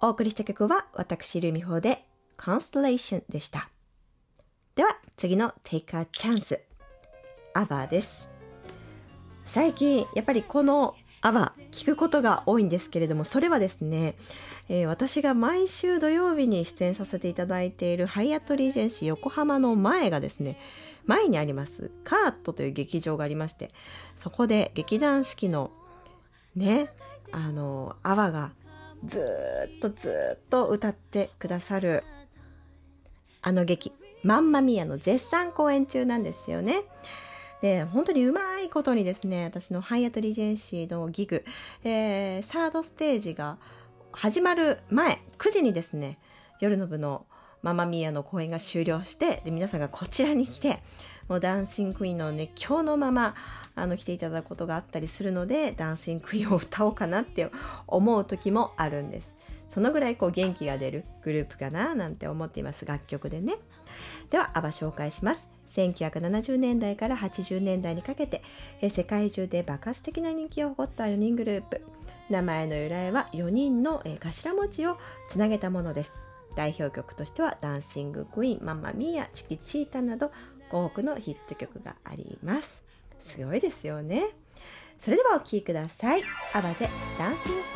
お送りした曲は私ルミホで Constellation でした。では次の Take a Chance、 ABBA です。最近やっぱりこの ABBA 聞くことが多いんですけれども、それはですね、私が毎週土曜日に出演させていただいているハイアットリージェンシー横浜の前がですね、前にありますカートという劇場がありまして、そこで劇団四季のね、ABBAがずっと歌ってくださる劇マンマミーアの絶賛公演中なんですよね。で本当にうまいことにですね、私のハイアットリージェンシーのギグ、サードステージが始まる前9時にですね、夜の部のママミーアの公演が終了して、で皆さんがこちらに来て、もうダンシングクイーンの熱狂のまま来ていただくことがあったりするので、ダンシングクイーンを歌おうかなって思う時もあるんです。そのぐらい元気が出るグループかななんて思っています、楽曲でね。ではABBA紹介します。1970年代から80年代にかけて世界中で爆発的な人気を誇った4人グループ。名前の由来は4人の頭文字をつなげたものです。代表曲としてはダンシングクイーン、マンマミーア、チキチータなど多くのヒット曲があります。すごいですよね。それではお聴きください。ABBAでダンシング